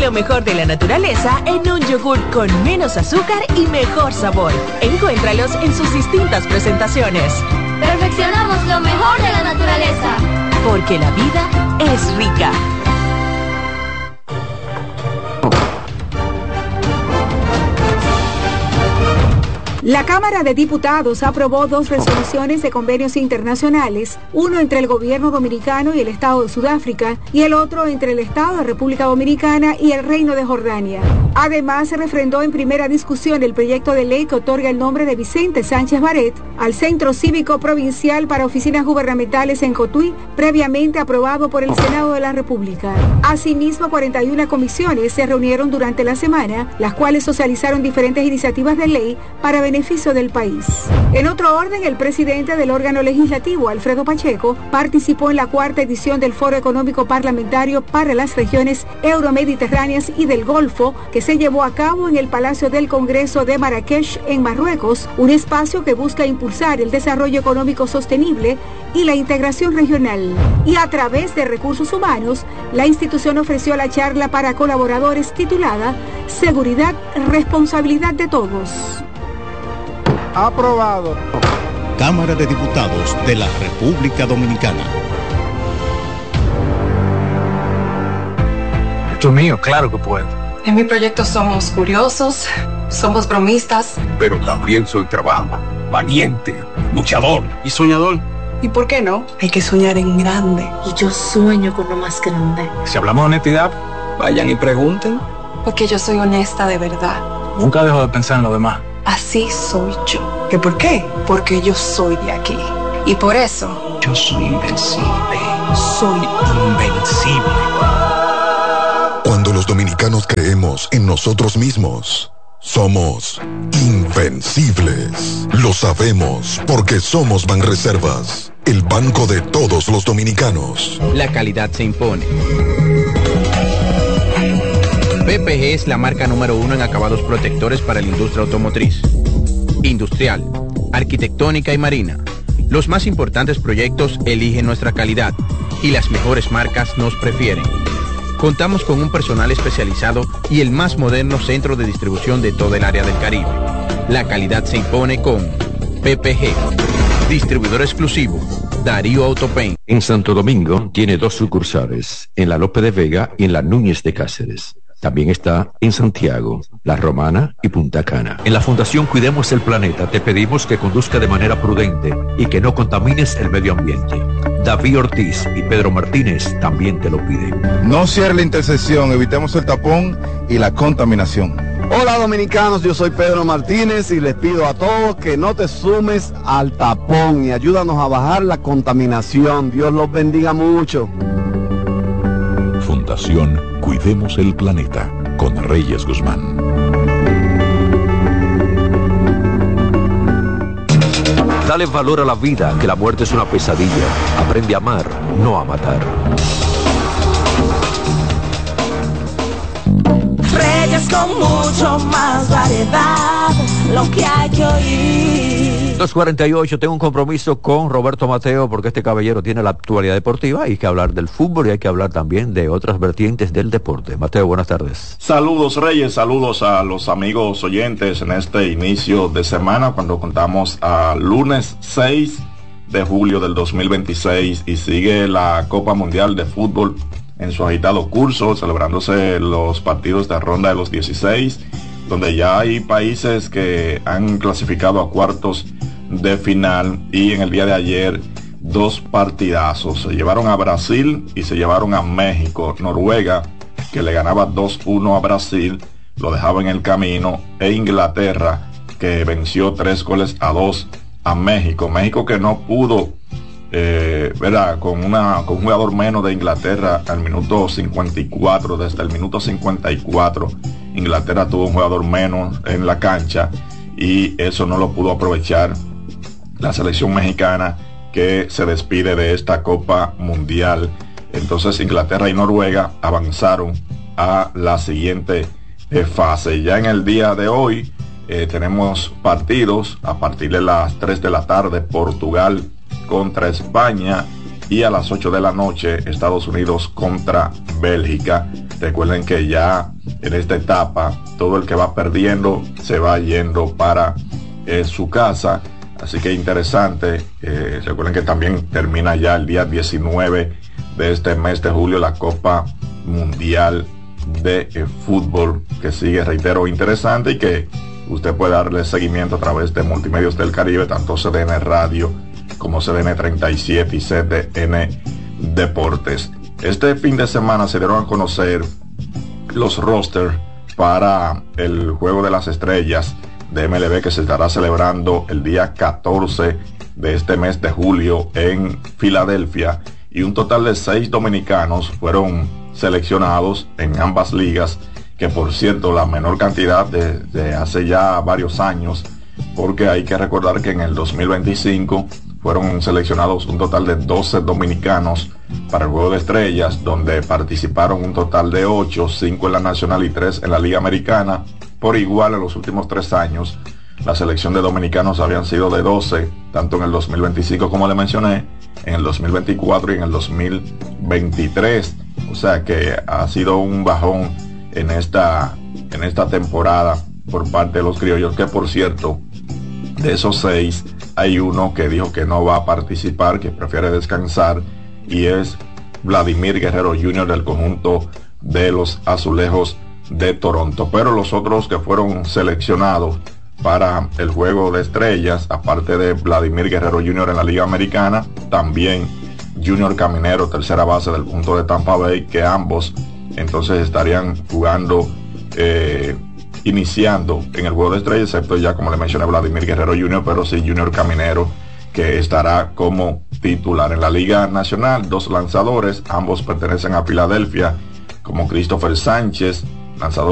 Lo mejor de la naturaleza en un yogur con menos azúcar y mejor sabor. Encuéntralos en sus distintas presentaciones. Perfeccionamos lo mejor de la naturaleza. Porque la vida es rica. La Cámara de Diputados aprobó 2 resoluciones de convenios internacionales, uno entre el gobierno dominicano y el Estado de Sudáfrica y el otro entre el Estado de República Dominicana y el Reino de Jordania. Además, se refrendó en primera discusión el proyecto de ley que otorga el nombre de Vicente Sánchez Baret al Centro Cívico Provincial para Oficinas Gubernamentales en Cotuí, previamente aprobado por el Senado de la República. Asimismo, 41 comisiones se reunieron durante la semana, las cuales socializaron diferentes iniciativas de ley para beneficio del país. En otro orden, el presidente del órgano legislativo, Alfredo Pacheco, participó en la 4ª edición del Foro Económico Parlamentario para las regiones euromediterráneas y del Golfo, que se llevó a cabo en el Palacio del Congreso de Marrakech, en Marruecos, un espacio que busca impulsar el desarrollo económico sostenible y la integración regional. Y a través de recursos humanos, la institución ofreció la charla para colaboradores titulada Seguridad, Responsabilidad de Todos. Aprobado. Cámara de Diputados de la República Dominicana. Esto es mío, claro que puedo. En mi proyecto somos curiosos, somos bromistas. Pero también soy trabajo, valiente, luchador y soñador. ¿Y por qué no? Hay que soñar en grande. Y yo sueño con lo más grande. Si hablamos de honestidad, Vayan y pregunten. Porque yo soy honesta de verdad. nunca dejo de pensar en lo demás. Así soy yo. ¿Qué por qué? Porque yo soy de aquí. Y por eso... Yo soy invencible. Soy invencible. Cuando los dominicanos creemos en nosotros mismos, somos invencibles. Lo sabemos porque somos Banreservas, el banco de todos los dominicanos. La calidad se impone. PPG es la marca número 1 en acabados protectores para la industria automotriz, industrial, arquitectónica y marina. Los más importantes proyectos eligen nuestra calidad y las mejores marcas nos prefieren. Contamos con un personal especializado y el más moderno centro de distribución de todo el área del Caribe. La calidad se impone con PPG. Distribuidor exclusivo, Darío Autopaint. En Santo Domingo tiene 2 sucursales, en la Lope de Vega y en la Núñez de Cáceres. También está en Santiago, La Romana y Punta Cana. En la Fundación Cuidemos el Planeta te pedimos que conduzca de manera prudente y que no contamines el medio ambiente. David Ortiz y Pedro Martínez también te lo piden. No cierre la intersección, evitemos el tapón y la contaminación. Hola dominicanos, yo soy Pedro Martínez y les pido a todos que no te sumes al tapón y ayúdanos a bajar la contaminación. Dios los bendiga mucho. Fundación Cuidemos el Planeta con Reyes Guzmán. Dale valor a la vida, que la muerte es una pesadilla. Aprende a amar, no a matar. Reyes con mucho más variedad, lo que hay que oír. 2:48, tengo un compromiso con Roberto Mateo porque este caballero tiene la actualidad deportiva. Hay que hablar del fútbol y hay que hablar también de otras vertientes del deporte. Mateo, buenas tardes. Saludos Reyes, saludos a los amigos oyentes en este inicio de semana cuando contamos a lunes 6 de julio del 2026 y sigue la Copa Mundial de Fútbol en su agitado curso, celebrándose los partidos de ronda de los 16, donde ya hay países que han clasificado a cuartos de final y en el día de ayer 2 partidazos. Se llevaron a Brasil y se llevaron a México. Noruega, que le ganaba 2-1 a Brasil, lo dejaba en el camino, e Inglaterra, que venció 3-2 a México. México que no pudo con un jugador menos de Inglaterra al minuto 54. Desde el minuto 54 Inglaterra tuvo un jugador menos en la cancha y eso no lo pudo aprovechar la selección mexicana, que se despide de esta Copa Mundial. Entonces Inglaterra y Noruega avanzaron a la siguiente fase. Ya en el día de hoy tenemos partidos a partir de las 3 de la tarde, Portugal contra España, y a las 8 de la noche Estados Unidos contra Bélgica. Recuerden que ya en esta etapa. Todo el que va perdiendo se va yendo para su casa. Así que interesante. Recuerden que también termina ya el día 19 de este mes de julio la Copa Mundial de Fútbol, que sigue, reitero, interesante, y que usted puede darle seguimiento a través de Multimedios del Caribe, tanto CDN Radio como CDN 37 y CDN Deportes. Este fin de semana se dieron a conocer los rosters para el Juego de las Estrellas de MLB, que se estará celebrando el día 14 de este mes de julio en Filadelfia, y un total de 6 dominicanos fueron seleccionados en ambas ligas, que por cierto la menor cantidad de hace ya varios años, porque hay que recordar que en el 2025 fueron seleccionados un total de 12 dominicanos para el Juego de Estrellas, donde participaron un total de 8, 5 en la Nacional y 3 en la Liga Americana. Por igual, en los últimos 3 años, la selección de dominicanos habían sido de 12, tanto en el 2025 como le mencioné, en el 2024 y en el 2023. O sea que ha sido un bajón en esta temporada por parte de los criollos, que por cierto, de esos 6, hay uno que dijo que no va a participar, que prefiere descansar, y es Vladimir Guerrero Jr. del conjunto de los Azulejos de Toronto. Pero los otros que fueron seleccionados para el Juego de Estrellas, aparte de Vladimir Guerrero Jr. en la Liga Americana, también Junior Caminero, tercera base del conjunto de Tampa Bay, que ambos entonces estarían jugando, iniciando en el Juego de Estrellas, excepto ya, como le mencioné, Vladimir Guerrero Jr., pero sí Junior Caminero, que estará como titular. En la Liga Nacional, 2 lanzadores, ambos pertenecen a Filadelfia, como Christopher Sánchez, lanzador